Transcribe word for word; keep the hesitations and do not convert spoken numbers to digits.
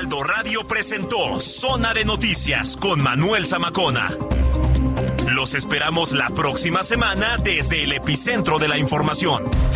Heraldo Radio presentó Zona de Noticias con Manuel Zamacona. Los esperamos la próxima semana desde el epicentro de la información.